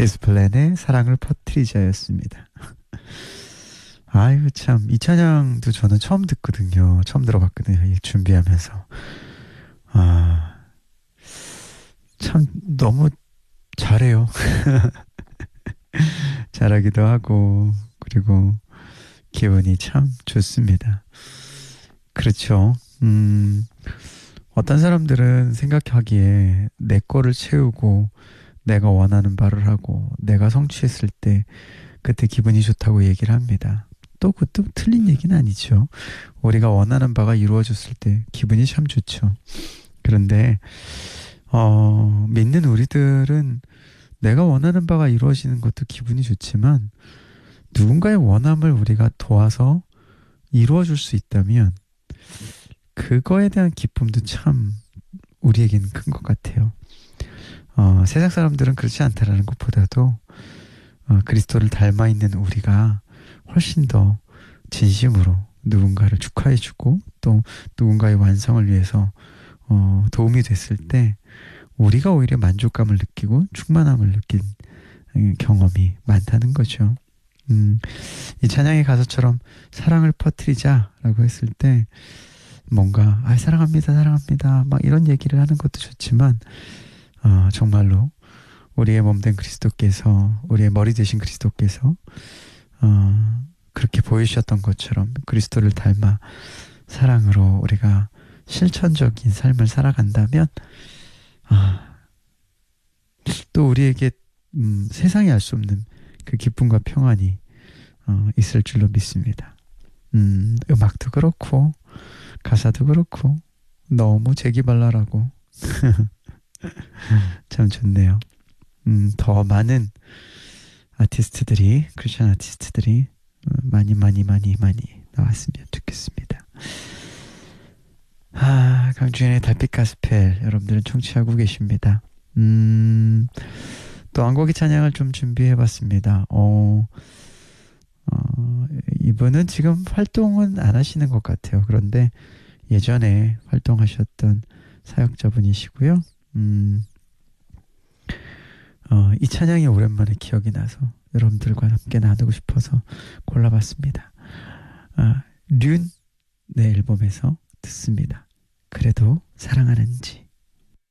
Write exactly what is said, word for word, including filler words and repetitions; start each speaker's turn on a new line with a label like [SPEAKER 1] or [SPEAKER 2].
[SPEAKER 1] 크리스 플랜의 사랑을 퍼뜨리자였습니다. 아이고 참, 이 찬양도 저는 처음 듣거든요. 처음 들어봤거든요. 이 준비하면서. 아, 참 너무 잘해요. 잘하기도 하고 그리고 기분이 참 좋습니다. 그렇죠. 음, 어떤 사람들은 생각하기에 내 거를 채우고 내가 원하는 바를 하고 내가 성취했을 때 그때 기분이 좋다고 얘기를 합니다. 또 그것도 틀린 얘기는 아니죠. 우리가 원하는 바가 이루어졌을 때 기분이 참 좋죠. 그런데 어, 믿는 우리들은 내가 원하는 바가 이루어지는 것도 기분이 좋지만 누군가의 원함을 우리가 도와서 이루어줄 수 있다면 그거에 대한 기쁨도 참 우리에게는 큰 것 같아요. 어, 세상 사람들은 그렇지 않다라는 것보다도 어, 그리스도를 닮아 있는 우리가 훨씬 더 진심으로 누군가를 축하해주고 또 누군가의 완성을 위해서 어, 도움이 됐을 때 우리가 오히려 만족감을 느끼고 충만함을 느낀 경험이 많다는 거죠. 음, 이 찬양의 가사처럼 사랑을 퍼뜨리자라고 했을 때 뭔가 아, 사랑합니다, 사랑합니다 막 이런 얘기를 하는 것도 좋지만 어, 정말로 우리의 몸된 그리스도께서 우리의 머리 되신 그리스도께서 어, 그렇게 보여주셨던 것처럼 그리스도를 닮아 사랑으로 우리가 실천적인 삶을 살아간다면 아, 또 우리에게 음, 세상이 알 수 없는 그 기쁨과 평안이 어, 있을 줄로 믿습니다. 음, 음악도 그렇고 가사도 그렇고 너무 재기발랄하고 참 좋네요. 음, 더 많은 아티스트들이 크리스천 아티스트들이 어, 많이 많이 많이 많이 나왔으면 좋겠습니다. 아, 강주현의 달빛 가스펠 여러분들은 청취하고 계십니다. 음, 또 한국의 찬양을 좀 준비해봤습니다. 어, 어, 이분은 지금 활동은 안 하시는 것 같아요. 그런데 예전에 활동하셨던 사역자분이시고요. 음, 어, 이 찬양이 오랜만에 기억이 나서 여러분들과 함께 나누고 싶어서 골라봤습니다. 아, 륜의 앨범에서 듣습니다. 그래도 사랑하는지.